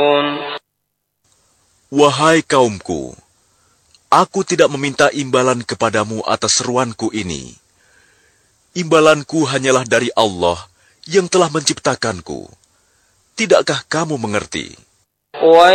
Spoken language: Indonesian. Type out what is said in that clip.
Wahai kaumku, aku tidak meminta imbalan kepadamu atas seruanku ini. Imbalanku hanyalah dari Allah yang telah menciptakanku. Tidakkah kamu mengerti?